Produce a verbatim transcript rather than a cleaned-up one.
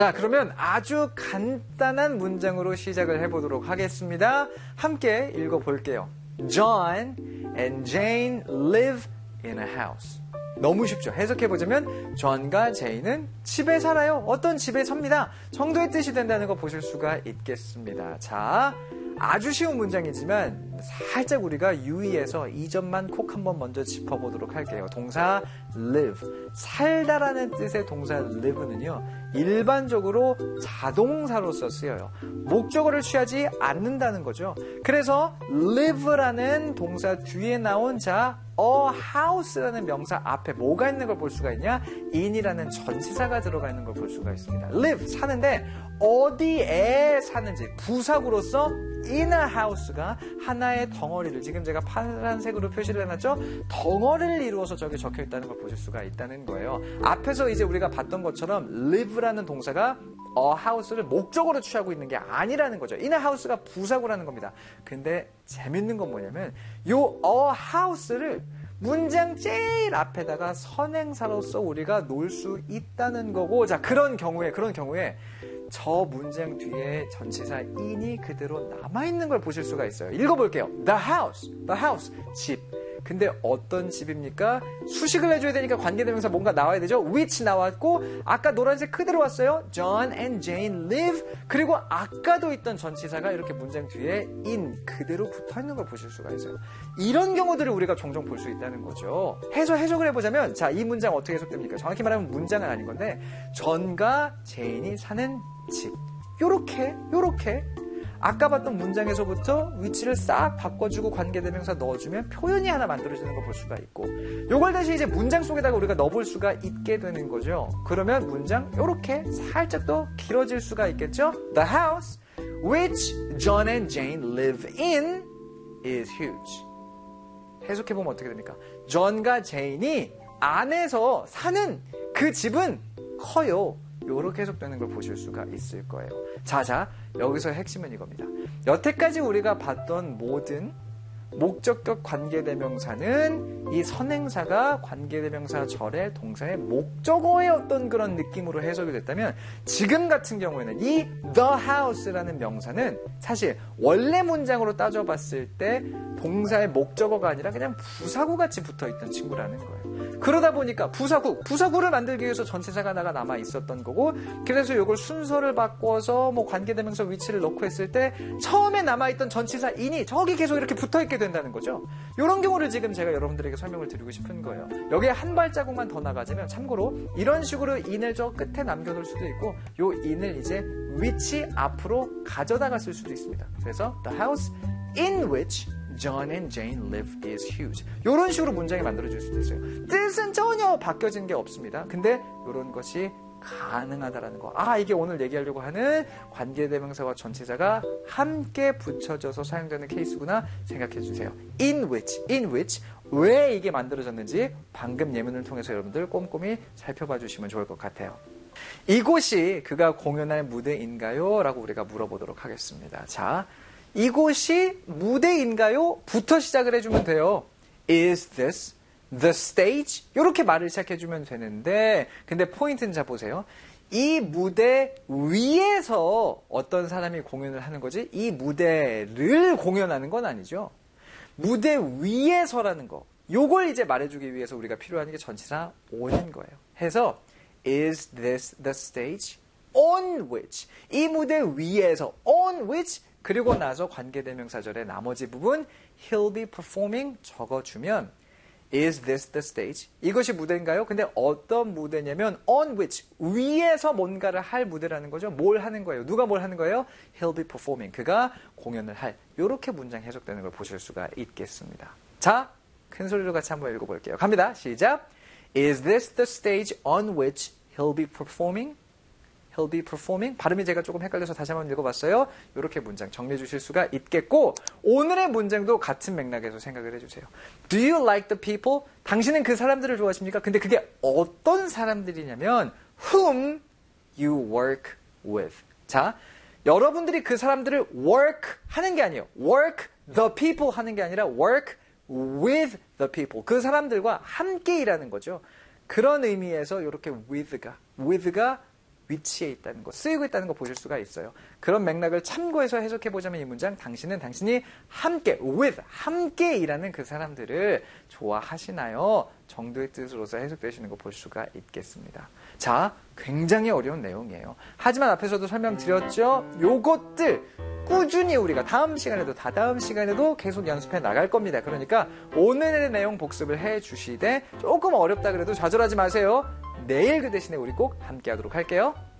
자, 그러면 아주 간단한 문장으로 시작을 해보도록 하겠습니다. 함께 읽어볼게요. John and Jane live in a house. 너무 쉽죠? 해석해보자면 존과 제인은 집에 살아요. 어떤 집에 삽니다. 정도의 뜻이 된다는 거 보실 수가 있겠습니다. 자, 아주 쉬운 문장이지만 살짝 우리가 유의해서 이 점만 콕 한번 먼저 짚어보도록 할게요. 동사 live, 살다라는 뜻의 동사 live는요, 일반적으로 자동사로서 쓰여요. 목적어를 취하지 않는다는 거죠. 그래서 live라는 동사 뒤에 나온 자 a house라는 명사 앞에 뭐가 있는 걸 볼 수가 있냐? in이라는 전치사가 들어가 있는 걸 볼 수가 있습니다. live, 사는데 어디에 사는지 부사구로서 in a house가 하나의 덩어리를, 지금 제가 파란색으로 표시를 해놨죠? 덩어리를 이루어서 저기 적혀 있다는 걸 보실 수가 있다는 거예요. 앞에서 이제 우리가 봤던 것처럼 live라는 동사가 a house를 목적으로 취하고 있는 게 아니라는 거죠. in a house가 부사구라는 겁니다. 근데 재밌는 건 뭐냐면 요 a house를 문장 제일 앞에다가 선행사로서 우리가 놓을 수 있다는 거고, 자, 그런 경우에 그런 경우에 저 문장 뒤에 전치사 in이 그대로 남아있는 걸 보실 수가 있어요. 읽어볼게요. The house, the house, 집. 근데 어떤 집입니까? 수식을 해줘야 되니까 관계대명사 뭔가 나와야 되죠? which 나왔고, 아까 노란색 그대로 왔어요. John and Jane live. 그리고 아까도 있던 전치사가 이렇게 문장 뒤에 in 그대로 붙어있는 걸 보실 수가 있어요. 이런 경우들을 우리가 종종 볼 수 있다는 거죠. 해석, 해석을 해보자면, 자, 이 문장 어떻게 해석됩니까? 정확히 말하면 문장은 아닌 건데, 존과 제인이 사는 집. 요렇게, 요렇게. 아까 봤던 문장에서부터 위치를 싹 바꿔주고 관계대명사 넣어주면 표현이 하나 만들어지는 거 볼 수가 있고, 요걸 다시 이제 문장 속에다가 우리가 넣어볼 수가 있게 되는 거죠. 그러면 문장 요렇게 살짝 더 길어질 수가 있겠죠. The house which John and Jane live in is huge. 해석해보면 어떻게 됩니까? 존과 제인이 안에서 사는 그 집은 커요. 이렇게 해석되는 걸 보실 수가 있을 거예요. 자, 자, 여기서 핵심은 이겁니다. 여태까지 우리가 봤던 모든 목적격 관계대명사는 이 선행사가 관계대명사 절의 동사의 목적어의 어떤 그런 느낌으로 해석이 됐다면, 지금 같은 경우에는 이 the house라는 명사는 사실 원래 문장으로 따져봤을 때 동사의 목적어가 아니라 그냥 부사구 같이 붙어있던 친구라는 거예요. 그러다 보니까 부사구, 부사구를 만들기 위해서 전체사가 하나가 남아 있었던 거고, 그래서 이걸 순서를 바꿔서 뭐 관계대명사 위치를 넣고 했을 때 처음에 남아있던 전치사 in이 저기 계속 이렇게 붙어있게 된다는 거죠. 이런 경우를 지금 제가 여러분들에게 설명을 드리고 싶은 거예요. 여기에 한 발자국만 더 나가자면, 참고로 이런 식으로 in을 저 끝에 남겨놓을 수도 있고, 요 in을 이제 which 앞으로 가져다가 쓸 수도 있습니다. 그래서 the house in which John and Jane live is huge. 이런 식으로 문장이 만들어질 수도 있어요. 뜻은 전혀 바뀌어진 게 없습니다. 근데 이런 것이 가능하다라는 거. 아, 이게 오늘 얘기하려고 하는 관계대명사와 전치사가 함께 붙여져서 사용되는 케이스구나 생각해 주세요. In which, in which, 왜 이게 만들어졌는지 방금 예문을 통해서 여러분들 꼼꼼히 살펴봐 주시면 좋을 것 같아요. 이곳이 그가 공연할 무대인가요? 라고 우리가 물어보도록 하겠습니다. 자, 이곳이 무대인가요? 부터 시작을 해주면 돼요. Is this the stage? 이렇게 말을 시작해주면 되는데, 근데 포인트는 자 보세요. 이 무대 위에서 어떤 사람이 공연을 하는 거지, 이 무대를 공연하는 건 아니죠. 무대 위에서라는 거, 요걸 이제 말해주기 위해서 우리가 필요한 게 전치사 on인 거예요. 해서 Is this the stage on which, 이 무대 위에서 on which, 그리고 나서 관계대명사절의 나머지 부분 he'll be performing 적어주면 Is this the stage? 이것이 무대인가요? 근데 어떤 무대냐면 on which, 위에서 뭔가를 할 무대라는 거죠. 뭘 하는 거예요? 누가 뭘 하는 거예요? He'll be performing, 그가 공연을 할. 이렇게 문장 해석되는 걸 보실 수가 있겠습니다. 자, 큰 소리로 같이 한번 읽어볼게요. 갑니다. 시작. Is this the stage on which he'll be performing? He'll be performing. 발음이 제가 조금 헷갈려서 다시 한번 읽어봤어요. 이렇게 문장 정리해 주실 수가 있겠고, 오늘의 문장도 같은 맥락에서 생각을 해주세요. Do you like the people? 당신은 그 사람들을 좋아하십니까? 근데 그게 어떤 사람들이냐면 whom you work with. 자, 여러분들이 그 사람들을 work 하는 게 아니에요. work the people 하는 게 아니라 work with the people. 그 사람들과 함께 일하는 거죠. 그런 의미에서 이렇게 with가, with가 위치에 있다는 거, 쓰이고 있다는 거 보실 수가 있어요. 그런 맥락을 참고해서 해석해보자면 이 문장, 당신은 당신이 함께, with, 함께 일하는 그 사람들을 좋아하시나요? 정도의 뜻으로서 해석되시는 거 볼 수가 있겠습니다. 자, 굉장히 어려운 내용이에요. 하지만 앞에서도 설명드렸죠? 요것들 꾸준히 우리가 다음 시간에도 다다음 시간에도 계속 연습해 나갈 겁니다. 그러니까 오늘의 내용 복습을 해 주시되 조금 어렵다 그래도 좌절하지 마세요. 내일 그 대신에 우리 꼭 함께 하도록 할게요.